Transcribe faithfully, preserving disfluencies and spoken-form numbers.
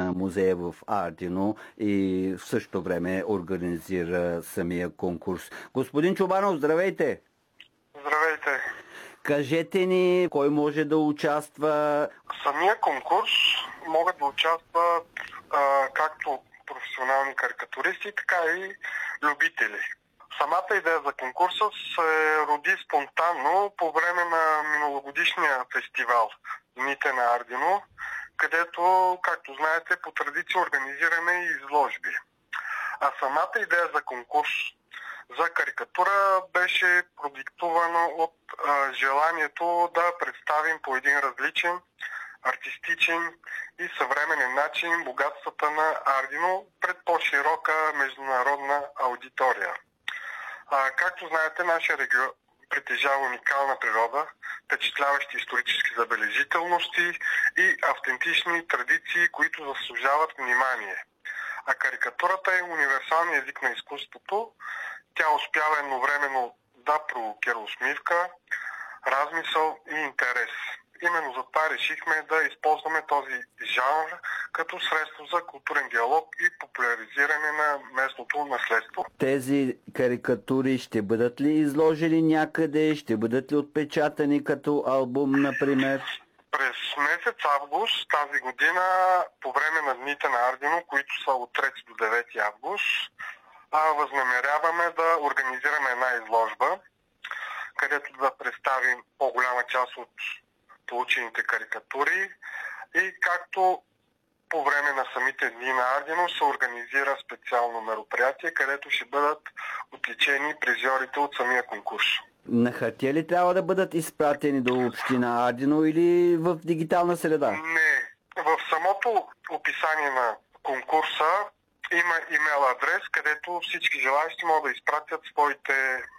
на музея в Ардино и в същото време организира самия конкурс. Господин Чобанов, здравейте! Здравейте! Кажете ни, кой може да участва? Самия конкурс могат да участват а, както професионални карикатуристи, така и любители. Самата идея за конкурса се роди спонтанно по време на миналогодишния фестивал Дните на Ардино, където, както знаете, по традиция организираме и изложби. А самата идея за конкурс за карикатура беше продиктувано от а, желанието да представим по един различен, артистичен и съвременен начин богатствата на Ардино пред по-широка международна аудитория. А, както знаете, нашия регион притежава уникална природа, впечатляващи исторически забележителности и автентични традиции, които заслужават внимание. А карикатурата е универсалният език на изкуството. Тя успява едновременно да провокира усмивка, размисъл и интерес. Именно за това решихме да използваме този жанр като средство за културен диалог и популяризиране на местното наследство. Тези карикатури ще бъдат ли изложени някъде? Ще бъдат ли отпечатани като албум, например? През месец август тази година, по време на Дните на Ардино, които са от трети до девети август, възнамеряваме да организираме една изложба, където да представим по-голяма част от получените карикатури и както по време на самите дни на Ардино се организира специално мероприятие, където ще бъдат отличени призьорите от самия конкурс. На хартия ли трябва да бъдат изпратени до община Ардино или в дигитална среда? Не. В самото описание на конкурса има имейл адрес, където всички желаящи могат да изпратят своите